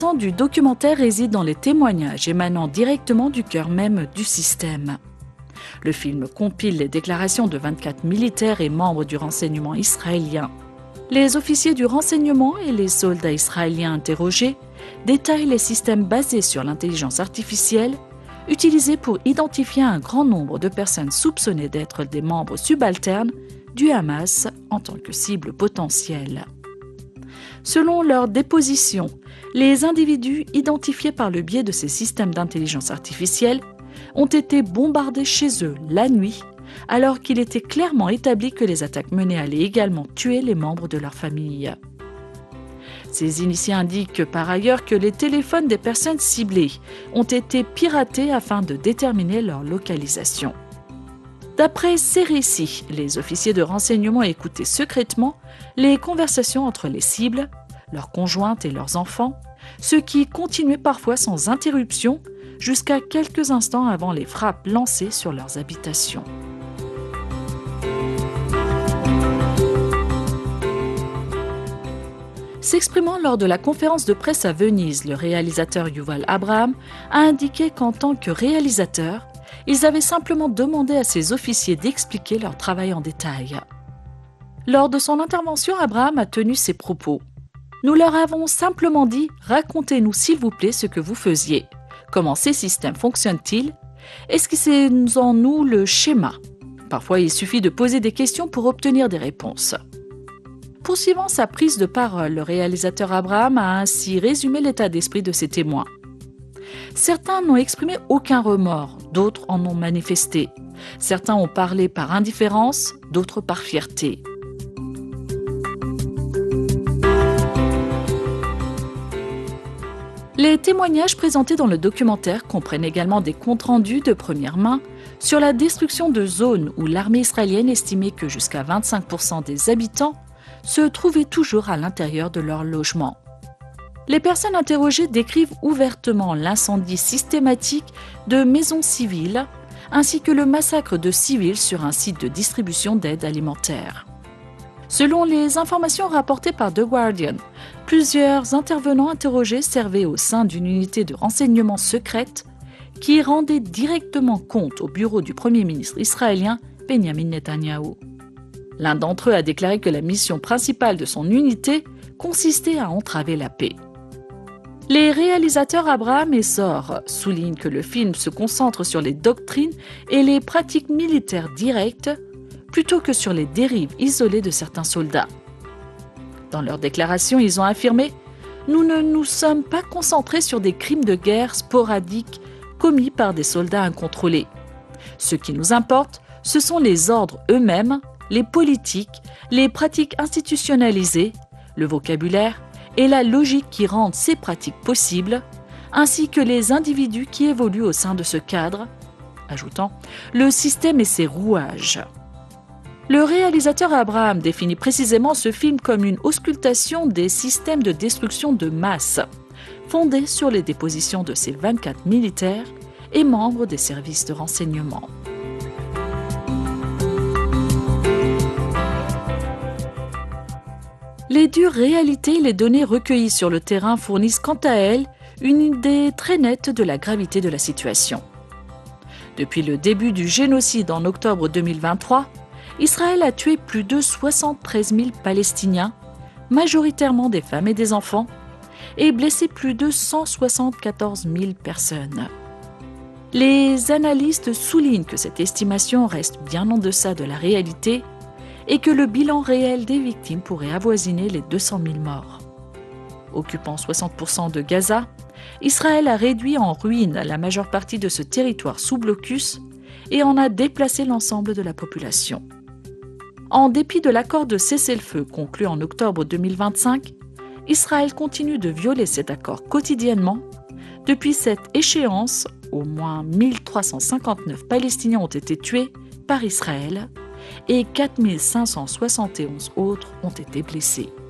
Du documentaire réside dans les témoignages émanant directement du cœur même du système. Le film compile les déclarations de 24 militaires et membres du renseignement israélien. Les officiers du renseignement et les soldats israéliens interrogés détaillent les systèmes basés sur l'intelligence artificielle utilisés pour identifier un grand nombre de personnes soupçonnées d'être des membres subalternes du Hamas en tant que cible potentielle. Selon leur déposition, les individus identifiés par le biais de ces systèmes d'intelligence artificielle ont été bombardés chez eux la nuit, alors qu'il était clairement établi que les attaques menées allaient également tuer les membres de leur famille. Ces initiés indiquent par ailleurs que les téléphones des personnes ciblées ont été piratés afin de déterminer leur localisation. D'après ces récits, les officiers de renseignement écoutaient secrètement les conversations entre les cibles, leurs conjointes et leurs enfants, ce qui continuait parfois sans interruption jusqu'à quelques instants avant les frappes lancées sur leurs habitations. S'exprimant lors de la conférence de presse à Venise, le réalisateur Yuval Abraham a indiqué qu'en tant que réalisateur, ils avaient simplement demandé à ses officiers d'expliquer leur travail en détail. Lors de son intervention, Abraham a tenu ces propos. « Nous leur avons simplement dit « Racontez-nous s'il vous plaît ce que vous faisiez. Comment ces systèmes fonctionnent-ils? Expliquez-nous le schéma. Parfois, il suffit de poser des questions pour obtenir des réponses. » Poursuivant sa prise de parole, le réalisateur Abraham a ainsi résumé l'état d'esprit de ses témoins. Certains n'ont exprimé aucun remords, d'autres en ont manifesté. Certains ont parlé par indifférence, d'autres par fierté. Les témoignages présentés dans le documentaire comprennent également des comptes rendus de première main sur la destruction de zones où l'armée israélienne estimait que jusqu'à 25% des habitants se trouvaient toujours à l'intérieur de leur logement. Les personnes interrogées décrivent ouvertement l'incendie systématique de maisons civiles ainsi que le massacre de civils sur un site de distribution d'aide alimentaire. Selon les informations rapportées par The Guardian, plusieurs intervenants interrogés servaient au sein d'une unité de renseignement secrète qui rendait directement compte au bureau du Premier ministre israélien Benjamin Netanyahou. L'un d'entre eux a déclaré que la mission principale de son unité consistait à entraver la paix. Les réalisateurs Abraham et Sor soulignent que le film se concentre sur les doctrines et les pratiques militaires directes plutôt que sur les dérives isolées de certains soldats. Dans leur déclaration, ils ont affirmé « Nous ne nous sommes pas concentrés sur des crimes de guerre sporadiques commis par des soldats incontrôlés. Ce qui nous importe, ce sont les ordres eux-mêmes, les politiques, les pratiques institutionnalisées, le vocabulaire et la logique qui rendent ces pratiques possibles, ainsi que les individus qui évoluent au sein de ce cadre, ajoutant « le système et ses rouages ». Le réalisateur Abraham définit précisément ce film comme une auscultation des systèmes de destruction de masse, fondés sur les dépositions de ces 24 militaires et membres des services de renseignement. Les dures réalités et les données recueillies sur le terrain fournissent quant à elles une idée très nette de la gravité de la situation. Depuis le début du génocide en octobre 2023, Israël a tué plus de 73 000 Palestiniens, majoritairement des femmes et des enfants, et blessé plus de 174 000 personnes. Les analystes soulignent que cette estimation reste bien en deçà de la réalité et que le bilan réel des victimes pourrait avoisiner les 200 000 morts. Occupant 60% de Gaza, Israël a réduit en ruine la majeure partie de ce territoire sous blocus et en a déplacé l'ensemble de la population. En dépit de l'accord de cessez-le-feu conclu en octobre 2025, Israël continue de violer cet accord quotidiennement. Depuis cette échéance, au moins 1359 Palestiniens ont été tués par Israël et 4571 autres ont été blessés.